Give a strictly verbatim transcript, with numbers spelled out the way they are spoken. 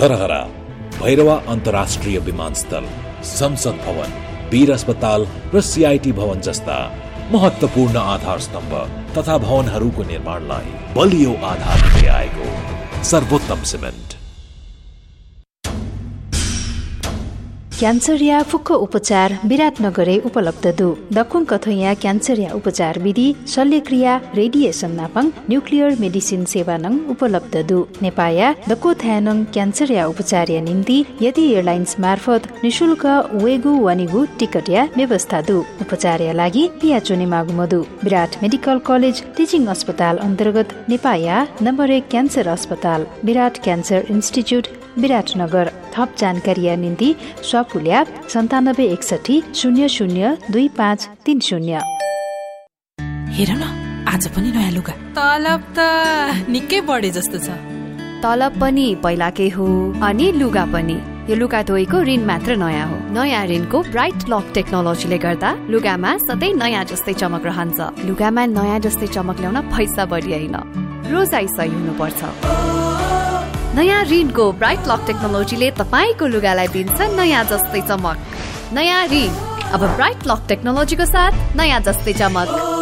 धरहरा, भैरवा अन्तर्राष्ट्रिय विमानस्थल, संसद भवन, वीर अस्पताल र सीआईटी भवन जस्ता महत्वपूर्ण आधार स्तम्भ तथा भवनहरूको निर्माणलाई बलियो आधार दिँदै आएको सर्वोत्तम सिमेन्ट। क्यान्सर या फुक्क उपचार विराटनगरे उपलब्ध दु दखुङ कथोया क्यान्सर या उपचार विधि शल्यक्रिया रेडिएसन नापङ न्युक्लियर मेडिसिन सेवा नङ उपलब्ध दु नेपाया दको थायनङ क्यान्सर या उपचार या निम्ति यदि एयरलाइन्स मार्फत निशुल्क वेगु वनिगु टिकट या व्यवस्था दु उपचार या लागि पिया चुने मागुमदु विराट मेडिकल कलेज टिचिङ अस्पताल अन्तर्गत नेपाया नम्बर एक क्यान्सर अस्पताल विराट क्यान्सर इन्स्टिच्युट विराटनगर। थप जानकारी निम्ति स्वापुल्या सन्तानब्बे एकसठी शून्य शून्य दुई पाँच तीन शून्य। हेर न आज पनि नयाँ लुगा। तलब त निकै बढे जस्तो छ। तलब पनि पहिलाकै हो अनि लुगा पनि। यो लुगा धोएको ऋण मात्र नयाँ हो। नयाँ ऋणको ब्राइट लक टेक्नोलोजीले गर्दा लुगामा सधैँ नयाँ जस्तै चमक रहन्छ। लुगामा नयाँ जस्तै चमक ल्याउन पैसा बढी होइन, रोजाइ सही हुनुपर्छ। नयाँ ऋणको ब्राइट लक टेक्नोलोजीले तपाईको लुगालाई दिन्छ नयाँ जस्तै चमक। नयाँ ऋण अब ब्राइट लक टेक्नोलोजीको साथ नयाँ जस्तै चमक।